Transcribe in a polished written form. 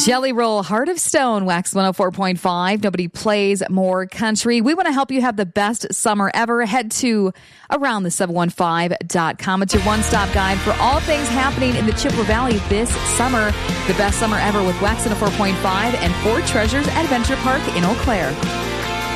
Jelly Roll, Heart of Stone, Wax 104.5. Nobody plays more country. We want to help you have the best summer ever. Head to aroundthe715.com. It's your one-stop guide for all things happening in the Chippewa Valley this summer. The best summer ever with Wax 104.5 and Fort Treasures Adventure Park in Eau Claire.